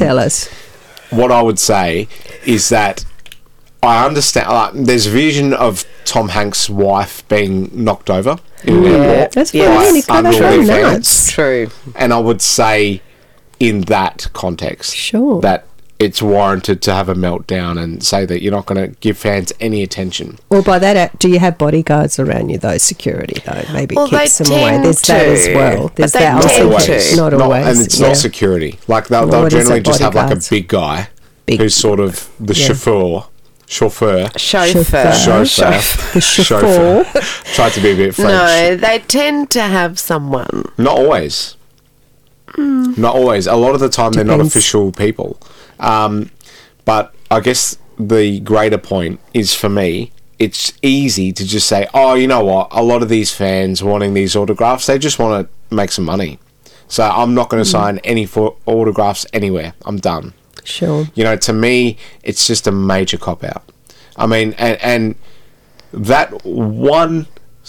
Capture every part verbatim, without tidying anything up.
tell us. What I would say is that I understand. Like, there's a vision of Tom Hanks' wife being knocked over in an airport. That's Yeah. really Yes. kind of Unruly very fans. nuts. True. And I would say, in that context, Sure. that it's warranted to have a meltdown and say that you're not going to give fans any attention. Well, by that, act, do you have bodyguards around you, though? Security, though, maybe Well, keeps they them away. tend There's that as to, well. but There's they that. I tend think to. it's Not always. and it's yeah. not security. Like they'll, Well, they'll what is generally it, just have like a bodyguards? big guy Big- who's sort of the Yeah. chauffeur, chauffeur, Chauffeur. Chauffeur. chauffeur, The chauffeur. Tried to be a bit French. No, they tend to have someone. Not always. Not always. A lot of the time, they're not Depends. official people. Um, but I guess the greater point is, for me, it's easy to just say, oh, you know what? A lot of these fans wanting these autographs, they just want to make some money. So I'm not going to sign any for autographs anywhere. I'm done. Sure. You know, to me, it's just a major cop-out. I mean, and, and that one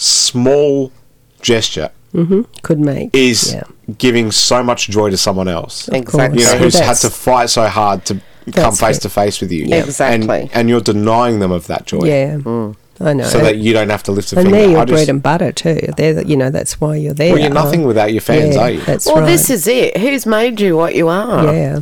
small gesture Could make. is Yeah. giving so much joy to someone else. Exactly. You know, So who's had that's- to fight so hard to come That's face it. to face with you. Yeah. Exactly. And, and you're denying them of that joy. Yeah. I know. So that you don't have to lift a and finger. they're your I just, bread and butter too. They're, the- you know, that's why you're there. well, you're nothing Uh, without your fans, yeah, are you? That's Well, right. this is it. Who's made you what you are? Yeah,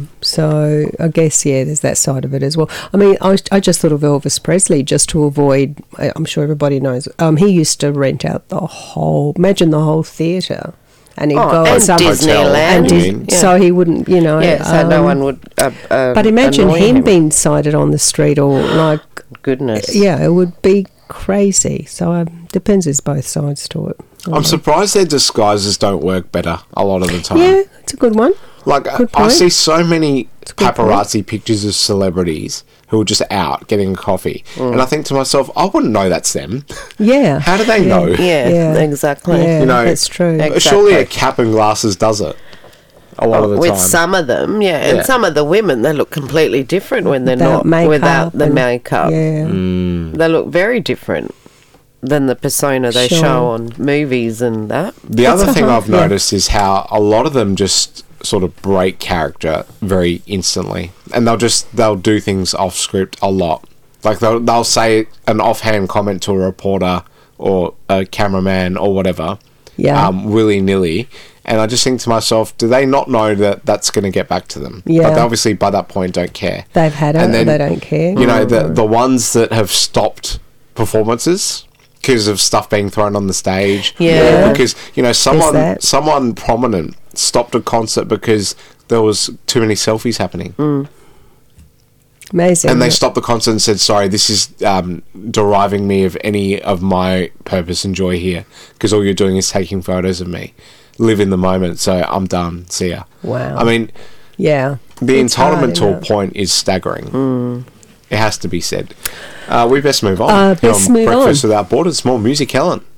so I guess, yeah, there's that side of it as well. I mean, I, I just thought of Elvis Presley just to avoid, I- I'm sure everybody knows, um, he used to rent out the whole, imagine the whole theatre. And he'd Oh, go and some- Disneyland. and you Dis- mean? Yeah. So he wouldn't, you know. Yeah, so no um, one would. Uh, uh, But imagine annoy him, him being sighted on the street or like, Goodness. yeah, it would be crazy. So um, depends, there's both sides to it. I'm surprised their disguises don't work better a lot of the time. Yeah, it's a good one. Like, I- Good I point. see so many a good paparazzi pictures of celebrities who are just out getting a coffee. Mm. And I think to myself, I wouldn't know that's them. Yeah. How do they know? Yeah, exactly. Yeah, You know, that's true. Exactly. Surely a cap and glasses does it a lot of the With time. some of them, yeah, and Yeah. some of the women, they look completely different when they're Without not makeup without the and- makeup. Yeah. Mm. They look very different than the persona they Sure. show on movies and that. The That's other a thing hard- I've yeah. noticed is how a lot of them just sort of break character very instantly, and they'll just they'll do things off script a lot. Like they'll they'll say an offhand comment to a reporter or a cameraman or whatever, Yeah. um, willy nilly, and I just think to myself, do they not know that that's going to get back to them? Yeah. But they obviously by that point don't care. They've had it, And then, they don't care. You know, the the ones that have stopped performances because of stuff being thrown on the stage. Yeah. Or because, you know, someone that. someone prominent stopped a concert because there was too many selfies happening. Amazing. And they stopped the concert and said, sorry, this is um, deriving me of any of my purpose and joy here because all you're doing is taking photos of me. Live in the moment, so I'm done. See ya. Wow. I mean, Yeah. the It's hard, entitlement to a isn't it? point is staggering. It has to be said. Uh, we best move on. Uh, Here best on move Breakfast on. Without Borders. More music, Helen.